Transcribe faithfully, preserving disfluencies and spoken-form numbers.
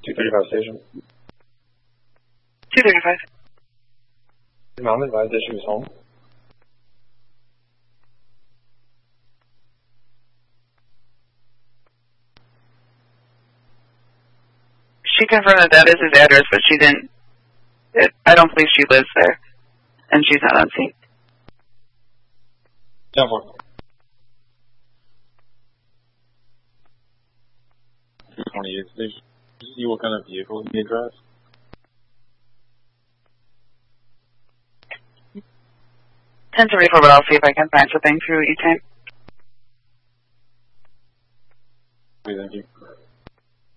two thirty-five station. two thirty-five. Mom advised that she was home. She confirmed that that is his address, but she didn't. It, I don't believe she lives there, and she's not on scene. ten four. two twenty-eight station. Did you see what kind of vehicle he drives? ten thirty-four, but I'll see if I can find something through E-Time. Okay, thank you.